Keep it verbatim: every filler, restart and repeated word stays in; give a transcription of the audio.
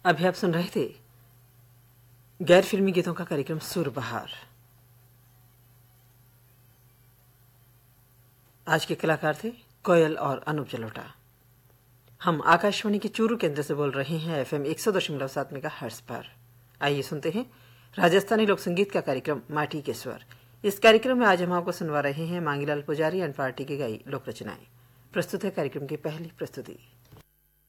अभी आप सुन रहे थे गैर फिल्मी गीतों का कार्यक्रम सुर बहार। आज के कलाकार थे कोयल और अनूप जलोटा। हम आकाशवाणी के चूरू केंद्र से बोल रहे हैं एफएम एक सौ दशमलव सात मेगा हर्ट्ज पर। आइए सुनते हैं राजस्थानी लोक संगीत का कार्यक्रम माटी के स्वर। इस कार्यक्रम में आज हम आपको सुनवा रहे हैं मांगीलाल पुजारी एंड पार्टी की गाई लोक रचनाएं। प्रस्तुत है कार्यक्रम की पहली प्रस्तुति।